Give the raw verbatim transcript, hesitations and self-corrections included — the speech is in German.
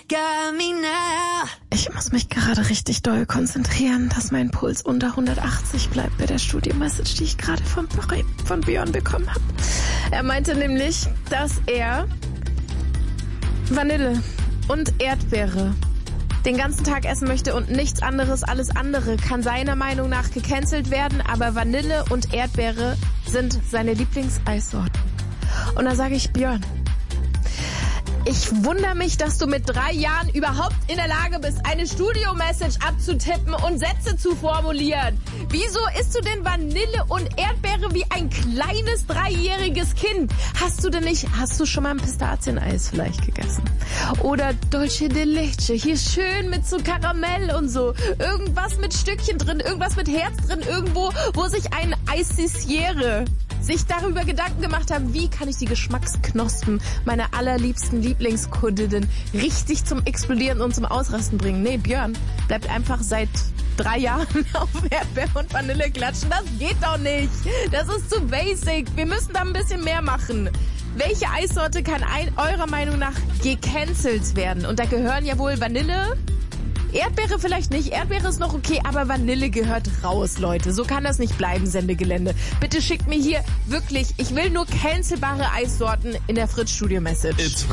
got me now. Ich muss mich gerade richtig doll konzentrieren, dass mein Puls unter hundertachtzig bleibt bei der Studio-Message, die ich gerade von, von Björn bekommen habe. Er meinte nämlich, dass er Vanille und Erdbeere den ganzen Tag essen möchte und nichts anderes. Alles andere kann seiner Meinung nach gecancelt werden, aber Vanille und Erdbeere sind seine Lieblingseissorten. Und da sage ich, Björn, ich wundere mich, dass du mit drei Jahren überhaupt in der Lage bist, eine Studio-Message abzutippen und Sätze zu formulieren. Wieso isst du denn Vanille und Erdbeere wie ein kleines dreijähriges Kind? Hast du denn nicht, hast du schon mal ein Pistazieneis vielleicht gegessen? Oder Dolce de Leche, hier schön mit so Karamell und so. Irgendwas mit Stückchen drin, irgendwas mit Herz drin, irgendwo, wo sich ein Eisissiere sich darüber Gedanken gemacht haben, wie kann ich die Geschmacksknospen meiner allerliebsten Lieblingskundinnen richtig zum Explodieren und zum Ausrasten bringen. Nee, Björn bleibt einfach seit drei Jahren auf Erdbeer und Vanille klatschen. Das geht doch nicht. Das ist zu basic. Wir müssen da ein bisschen mehr machen. Welche Eissorte kann ein, eurer Meinung nach gecancelt werden? Und da gehören ja wohl Vanille, Erdbeere vielleicht nicht, Erdbeere ist noch okay, aber Vanille gehört raus, Leute. So kann das nicht bleiben, Sendegelände. Bitte schickt mir hier wirklich, ich will nur cancelbare Eissorten in der Fritz Studio Message.